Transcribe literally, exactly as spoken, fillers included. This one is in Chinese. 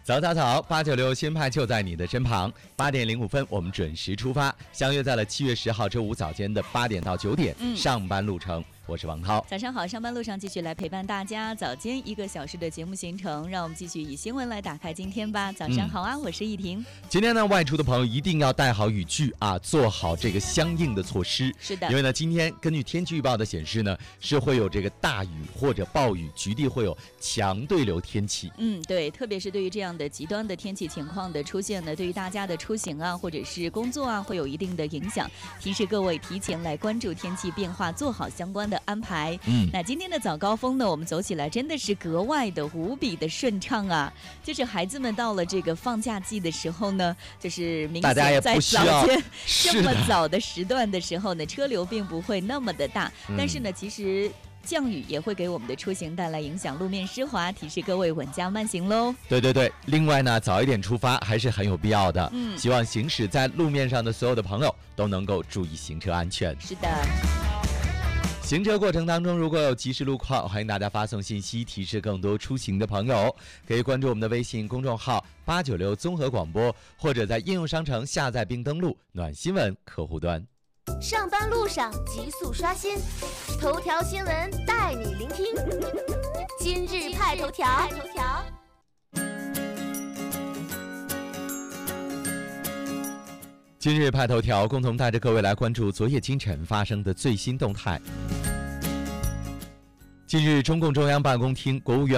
早早早，八九六新派就在你的身旁。八点零五分，我们准时出发，相约在了七月十号周五早间的八点到九点、嗯、上班路程。我是王涛。 早上好，上班路上继续来陪伴大家，早间一个小时的节目行程，让我们继续以新闻来打开今天吧。早上好啊、嗯、我是易婷。 今天呢，外出的朋友一定要带好雨具啊，做好这个相应的措施。 是的， 因为呢，今天根据天气预报的显示呢，是会有这个大雨或者暴雨，局地会有强对流天气。 嗯，对，特别是对于这样的极端的天气情况的出现呢，对于大家的出行啊，或者是工作啊，会有一定的影响。提示各位提前来关注天气变化，做好相关的安排。嗯，那今天的早高峰呢，我们走起来真的是格外的无比的顺畅啊！就是孩子们到了这个放假季的时候呢，就是明显在早间这么早的时段的时候呢，车流并不会那么的大，嗯、但是呢，其实降雨也会给我们的出行带来影响，路面湿滑，提示各位稳驾慢行喽。 对对对，另外呢，早一点出发还是很有必要的。嗯，希望行驶在路面上的所有的朋友都能够注意行车安全。 是的。 行车过程当中，如果有即时路况，欢迎大家发送信息提示更多出行的朋友。可以关注我们的微信公众号八九六综合广播，或者在应用商城下载并登录暖新闻客户端。 上班路上急速刷新，头条新闻带你聆听。今日派头条。 今日派头条，共同带着各位来关注昨夜今晨发生的最新动态。近日，中共中央办公厅、国务院